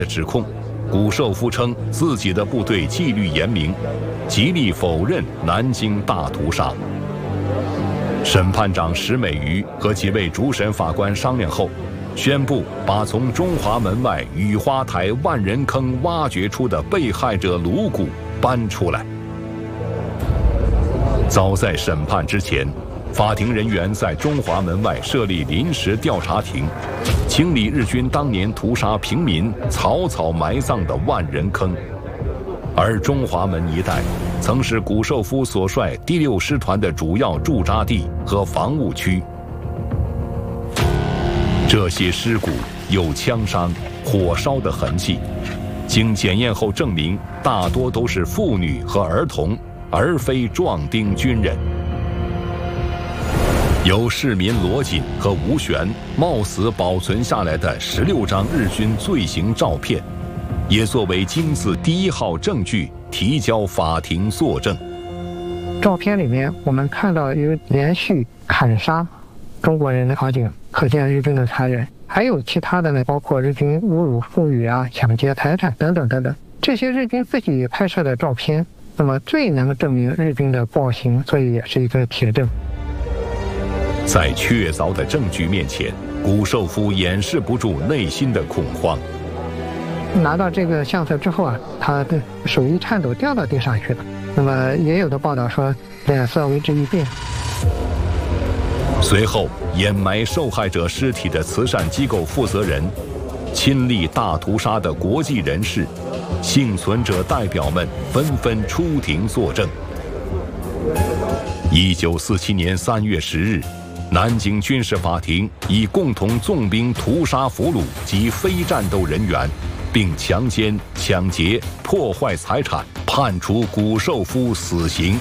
指控，谷寿夫称自己的部队纪律严明，极力否认南京大屠杀。审判长石美瑜和几位主审法官商量后，宣布把从中华门外雨花台万人坑挖掘出的被害者颅骨搬出来。早在审判之前，法庭人员在中华门外设立临时调查庭，清理日军当年屠杀平民、草草埋葬的万人坑。而中华门一带曾是谷寿夫所率第6师团的主要驻扎地和防务区。这些尸骨有枪伤、火烧的痕迹，经检验后证明，大多都是妇女和儿童，而非壮丁军人。由市民罗锦和吴璇冒死保存下来的16张日军罪行照片，也作为金字第1号证据提交法庭作证。 照片里面我们看到有连续砍杀中国人的场景，可见日军的残忍。还有其他的呢，包括日军侮辱妇女啊、抢劫财产等等等等。这些日军自己拍摄的照片，那么最能证明日军的暴行，所以也是一个铁证。 在确凿的证据面前，谷寿夫掩饰不住内心的恐慌。 拿到这个相册之后啊，他的手一颤抖，掉到地上去了。那么也有的报道说，脸色为之一变。 随后，掩埋受害者尸体的慈善机构负责人、亲历大屠杀的国际人士、幸存者代表们纷纷出庭作证。1947年3月10日，南京军事法庭以共同纵兵屠杀俘虏及非战斗人员，并强奸、抢劫、破坏财产，判处谷寿夫死刑。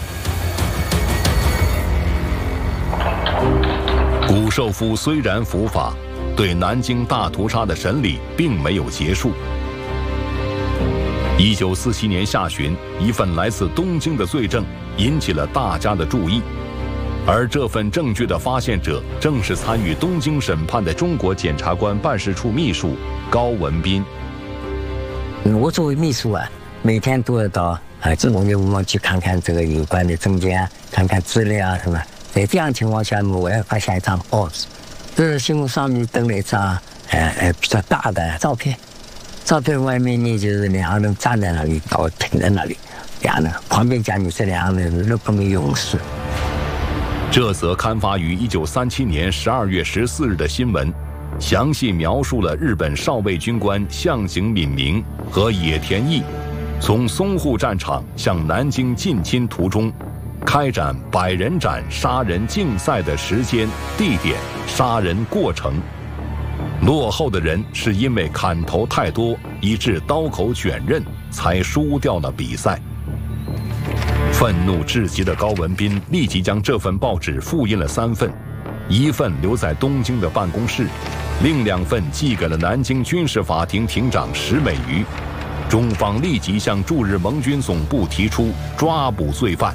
谷寿夫虽然伏法，对南京大屠杀的审理并没有结束。1947年下旬，一份来自东京的罪证引起了大家的注意，而这份证据的发现者正是参与东京审判的中国检察官办事处秘书高文彬。 我作为秘书啊，每天都要到中国邮网去看看这个有关的证件啊，看看资料啊什么。在这样情况下呢，我要发现一张报纸，这新闻上面登了一张比较大的照片，照片外面呢就是两个人站在那里，刀停在那里，两人旁边讲你这两个人日本的勇士。 这则刊发于1937年12月14日的新闻，详细描述了日本少尉军官向井敏明和野田义从淞沪战场向南京进侵途中，开展百人斩杀人竞赛的时间、地点、杀人过程。落后的人是因为砍头太多，以致刀口卷刃，才输掉了比赛。愤怒至极的高文彬立即将这份报纸复印了3份，一份留在东京的办公室，另2份寄给了南京军事法庭庭长石美瑜。中方立即向驻日盟军总部提出抓捕罪犯。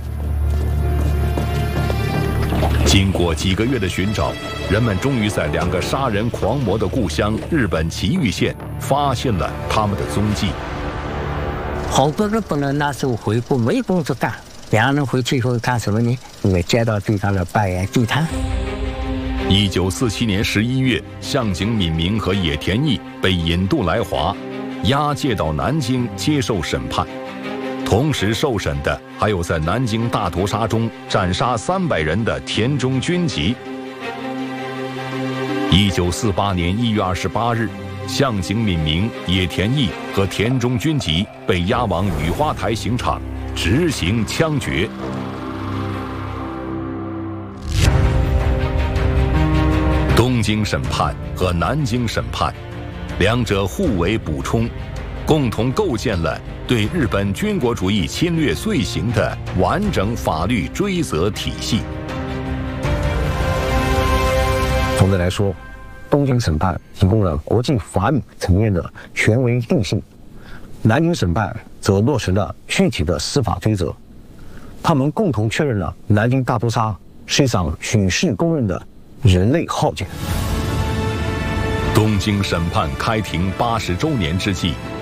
经过几个月的寻找，人们终于在2个杀人狂魔的故乡日本崎玉县发现了他们的踪迹。 好多日本人那时候回国没工作干，两人回去以后干什么呢？因为接到对方的拜宴地摊。 1947年11月，向井敏明和野田义被引渡来华，押解到南京接受审判。同时受审的还有在南京大屠杀中斩杀300人的田中军吉。1948年1月28日，向井敏明、野田义和田中军吉被押往雨花台刑场执行枪决。东京审判和南京审判，两者互为补充，共同构建了对日本军国主义侵略罪行的完整法律追责体系。 总的来说，东京审判提供了国际法理层面的权威定性，南京审判则落实了具体的司法追责。他们共同确认了南京大屠杀是一场举世公认的人类浩劫。 东京审判开庭80周年之际，